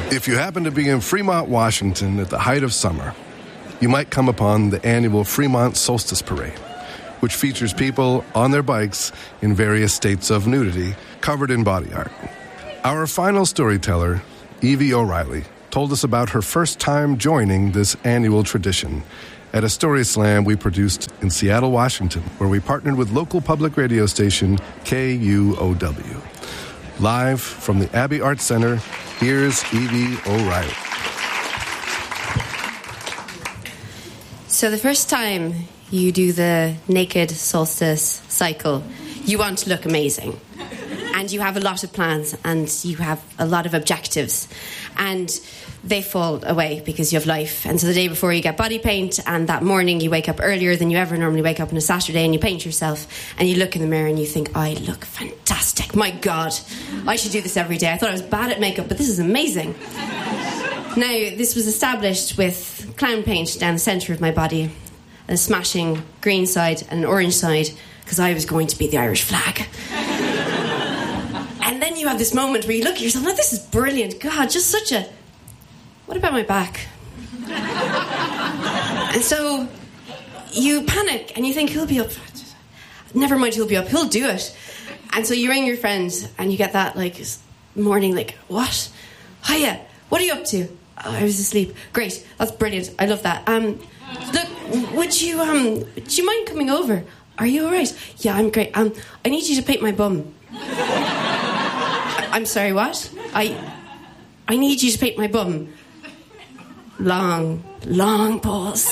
If you happen to be in Fremont, Washington at the height of summer, you might come upon the annual Fremont Solstice Parade, which features people on their bikes in various states of nudity, covered in body art. Our final storyteller, Evie O'Reilly, told us about her first time joining this annual tradition at a story slam we produced in Seattle, Washington, where we partnered with local public radio station KUOW. Live from the Abbey Arts Center, here's Evie O'Reilly. So the first time you do the naked solstice cycle, you want to look amazing. And you have a lot of plans and you have a lot of objectives. And they fall away because you have life. And so the day before you get body paint, and that morning you wake up earlier than you ever normally wake up on a Saturday, and you paint yourself and you look in the mirror and you think, I look fantastic. My God, I should do this every day. I thought I was bad at makeup, but this is amazing. Now, this was established with clown paint down the centre of my body, a smashing green side and an orange side, because I was going to be the Irish flag. And then you have this moment where you look at yourself, like, this is brilliant. God, just such a... What about my back? And so you panic and you think, he'll be up. Never mind, he'll be up. He'll do it. And so you ring your friend and you get that, like, morning, like, what? Hiya, what are you up to? Oh, I was asleep. Great, that's brilliant. I love that. Look, would you mind coming over? Are you all right? Yeah, I'm great. I need you to paint my bum. I'm sorry, what? I need you to paint my bum. Long pause.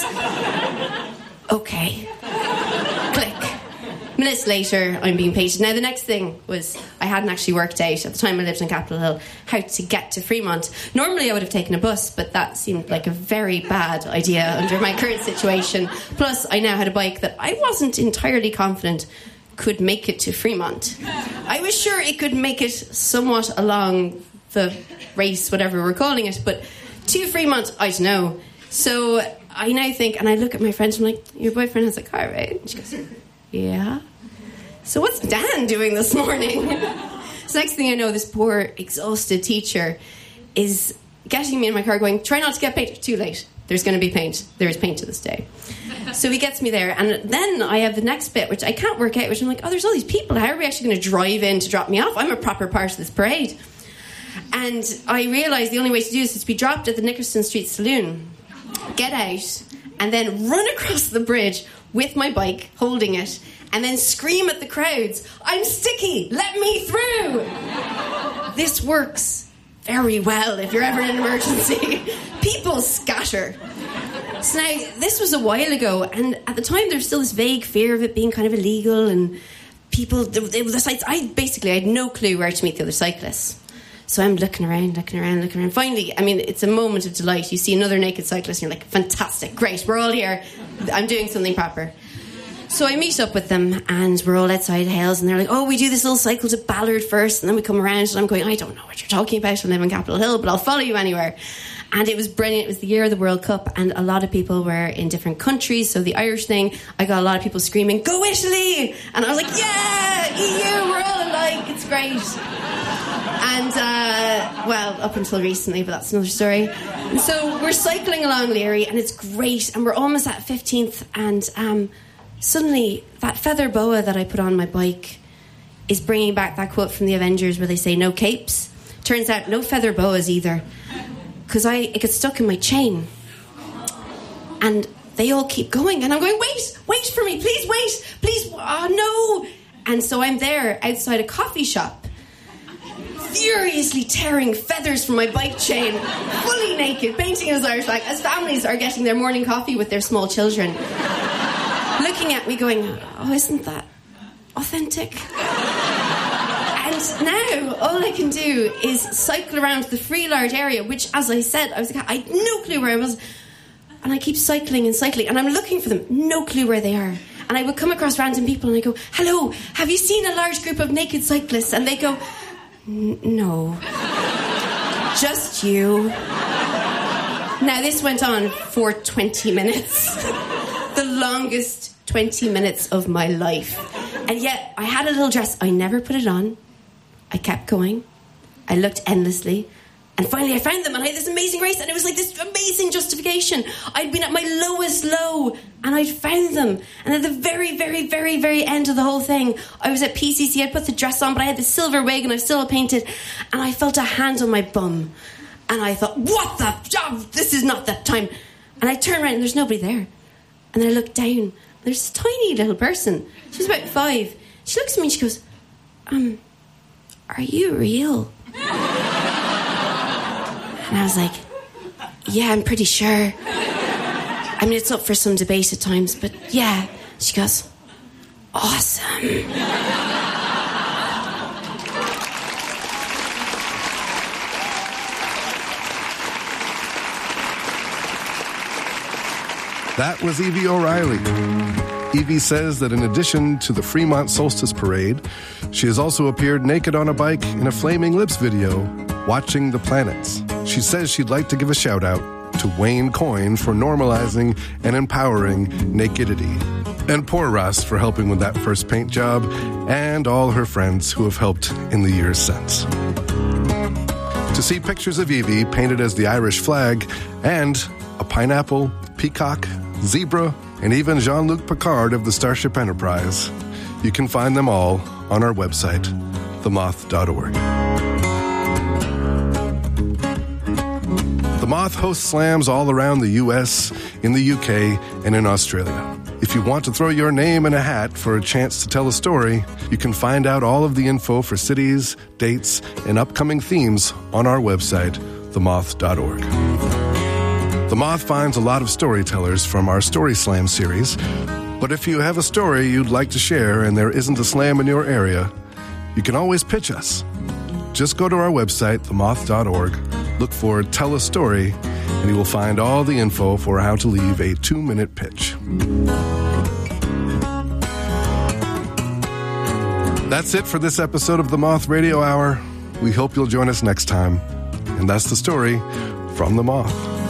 Okay. Click. Minutes later, I'm being painted. Now, the next thing was I hadn't actually worked out, at the time I lived in Capitol Hill, how to get to Fremont. Normally I would have taken a bus, but that seemed like a very bad idea under my current situation. Plus, I now had a bike that I wasn't entirely confident could make it to Fremont. I was sure it could make it somewhat along the race, whatever we're calling it, but to Fremont, I don't know. So I now think, and I look at my friend, and I'm like, your boyfriend has a car, right? And she goes, yeah. So what's Dan doing this morning? So next thing I know, this poor, exhausted teacher is getting me in my car going, try not to get paint. Too late. There's going to be paint. There is paint to this day. So he gets me there, and then I have the next bit, which I can't work out, which I'm like, oh, there's all these people. How are we actually going to drive in to drop me off? I'm a proper part of this parade. And I realised the only way to do this is to be dropped at the Nickerson Street Saloon, get out, and then run across the bridge with my bike, holding it, and then scream at the crowds, I'm sticky, let me through! This works very well if you're ever in an emergency. People scatter. So now, this was a while ago, and at the time there was still this vague fear of it being kind of illegal, and people, the sites, I had no clue where to meet the other cyclists. So I'm looking around. Finally, I mean, it's a moment of delight. You see another naked cyclist and you're like, fantastic, great, we're all here. I'm doing something proper. So I meet up with them and we're all outside Hales and they're like, oh, we do this little cycle to Ballard first and then we come around and I'm going, I don't know what you're talking about. I live in Capitol Hill, but I'll follow you anywhere. And it was brilliant. It was the year of the World Cup and a lot of people were in different countries. So the Irish thing, I got a lot of people screaming, go Italy! And I was like, yeah, EU, we're all alike, it's great. And, well, up until recently, but that's another story. And so we're cycling along Leary, and it's great, and we're almost at 15th, and suddenly that feather boa that I put on my bike is bringing back that quote from the Avengers where they say, no capes. Turns out, no feather boas either, because it gets stuck in my chain. And they all keep going, and I'm going, wait for me, please, please, oh, no. And so I'm there outside a coffee shop, furiously tearing feathers from my bike chain, fully naked, painting as Irish flag, as families are getting their morning coffee with their small children, looking at me going, oh, isn't that authentic? And now all I can do is cycle around the Freelard area, which, as I said, I had no clue where I was, and I keep cycling, and I'm looking for them, no clue where they are. And I would come across random people and I go, hello, have you seen a large group of naked cyclists? And they go, no, just you. Now, this went on for 20 minutes. The longest 20 minutes of my life. And yet, I had a little dress. I never put it on. I kept going. I looked endlessly. And finally I found them and I had this amazing race, and it was like this amazing justification. I'd been at my lowest low and I'd found them. And at the very, very, very, very end of the whole thing, I was at PCC, I'd put the dress on, but I had the silver wig and I was still painted, and I felt a hand on my bum. And I thought, what the... Oh, this is not the time. And I turned around and there's nobody there. And then I looked down. There's this tiny little person. She was about 5. She looks at me and she goes, are you real? And I was like, yeah, I'm pretty sure. I mean, it's up for some debate at times, but yeah. She goes, awesome. That was Evie O'Reilly. Evie says that in addition to the Fremont Solstice Parade, she has also appeared naked on a bike in a Flaming Lips video, Watching the Planets. She says she'd like to give a shout out to Wayne Coyne for normalizing and empowering nakedity, and poor Russ for helping with that first paint job, and all her friends who have helped in the years since. To see pictures of Evie painted as the Irish flag and a pineapple, peacock, zebra, and even Jean-Luc Picard of the Starship Enterprise, you can find them all on our website, themoth.org. The Moth hosts slams all around the U.S., in the U.K., and in Australia. If you want to throw your name in a hat for a chance to tell a story, you can find out all of the info for cities, dates, and upcoming themes on our website, themoth.org. The Moth finds a lot of storytellers from our Story Slam series, but if you have a story you'd like to share and there isn't a slam in your area, you can always pitch us. Just go to our website, themoth.org, look for Tell a Story, and you will find all the info for how to leave a 2-minute pitch. That's it for this episode of the Moth Radio Hour. We hope you'll join us next time. And that's the story from the Moth.